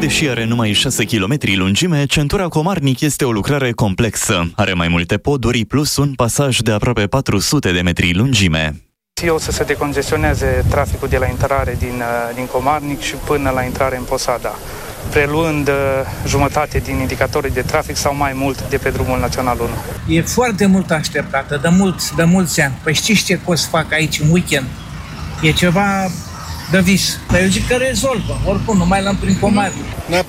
Deși are numai 6 km lungime, centura Comarnic este o lucrare complexă. Are mai multe poduri plus un pasaj de aproape 400 de metri lungime. O să se decongestioneze traficul de la intrare din Comarnic și până la intrare în Posada, preluând jumătate din indicatorii de trafic sau mai mult de pe drumul național 1. E foarte mult așteptată, de mulți ani. Păi știți ce o să fac aici în weekend? E ceva de vis. Dar eu zic că rezolvă, oricum, nu mai l-am prin Comarnic. Ne-a